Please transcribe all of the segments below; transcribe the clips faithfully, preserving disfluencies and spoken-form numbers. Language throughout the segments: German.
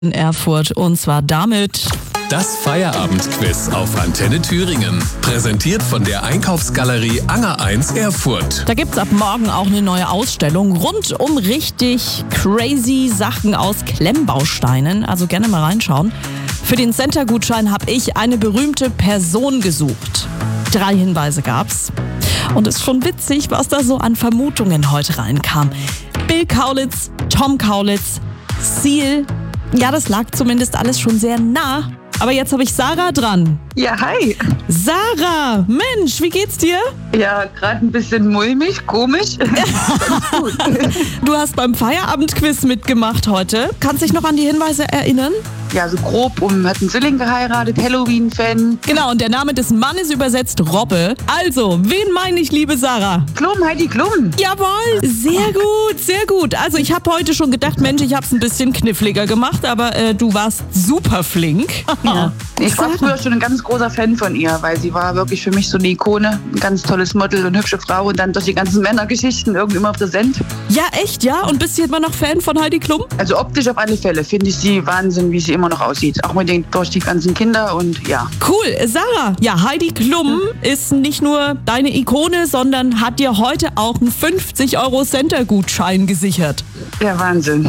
in Erfurt und zwar damit... Das Feierabendquiz auf Antenne Thüringen. Präsentiert von der Einkaufsgalerie Anger eins Erfurt. Da gibt's ab morgen auch eine neue Ausstellung rund um richtig crazy Sachen aus Klemmbausteinen. Also gerne mal reinschauen. Für den Center-Gutschein habe ich eine berühmte Person gesucht. Drei Hinweise gab's. Und es ist schon witzig, was da so an Vermutungen heute reinkam. Bill Kaulitz, Tom Kaulitz, Seal. Ja, das lag zumindest alles schon sehr nah. Aber jetzt habe ich Sarah dran. Ja, hi. Sarah, Mensch, wie geht's dir? Ja, gerade ein bisschen mulmig, komisch. Gut. Du hast beim Feierabendquiz mitgemacht heute. Kannst dich noch an die Hinweise erinnern? Ja, so grob, um hat einen Zwilling geheiratet, Halloween-Fan. Genau, und der Name des Mannes übersetzt Robbe. Also, wen meine ich, liebe Sarah? Klum, Heidi Klum. Jawohl, sehr gut, sehr gut. Also ich habe heute schon gedacht, Mensch, ich habe es ein bisschen kniffliger gemacht, aber äh, du warst super flink. Ja. Ich war früher schon ein ganz großer Fan von ihr, weil sie war wirklich für mich so eine Ikone. Ein ganz tolles Model und hübsche Frau und dann durch die ganzen Männergeschichten irgendwie immer präsent. Ja, echt, ja? Und bist du immer noch Fan von Heidi Klum? Also optisch auf alle Fälle finde ich sie Wahnsinn, wie sie immer noch aussieht. Auch mit den, durch die ganzen Kinder und ja. Cool. Sarah, ja, Heidi Klum ist nicht nur deine Ikone, sondern hat dir heute auch einen fünfzig Euro Center-Gutschein gesichert. Ja, Wahnsinn.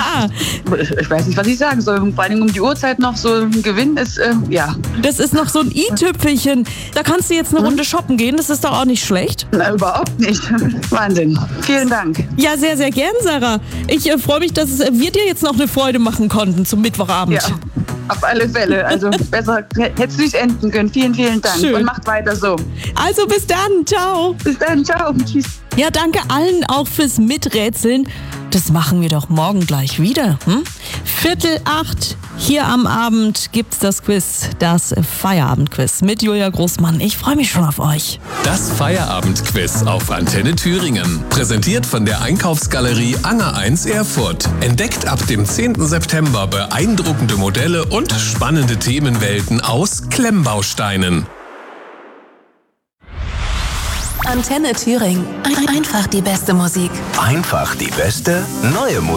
Ich weiß nicht, was ich sagen soll. Vor allem um die Uhrzeit noch so ein Gewinn ist, äh, ja. Das ist noch so ein i-Tüpfelchen. Da kannst du jetzt eine Runde shoppen gehen. Das ist doch auch nicht schlecht. Na, überhaupt nicht. Wahnsinn. Vielen Dank. Ja, sehr, sehr gern, Sarah. Ich äh, freue mich, dass es, äh, wir dir jetzt noch eine Freude machen konnten zum Mittwochabend. Ja, auf alle Fälle. Also besser hätte es nicht enden können. Vielen, vielen Dank. Schön. Und macht weiter so. Also bis dann. Ciao. Bis dann. Ciao. Tschüss. Ja, danke allen auch fürs Miträtseln. Das machen wir doch morgen gleich wieder. Hm? Viertel acht, hier am Abend gibt's das Quiz, das Feierabendquiz mit Julia Großmann. Ich freue mich schon auf euch. Das Feierabendquiz auf Antenne Thüringen. Präsentiert von der Einkaufsgalerie Anger eins Erfurt. Entdeckt ab dem zehnten September beeindruckende Modelle und spannende Themenwelten aus Klemmbausteinen. Antenne Thüringen. Einfach die beste Musik. Einfach die beste neue Musik.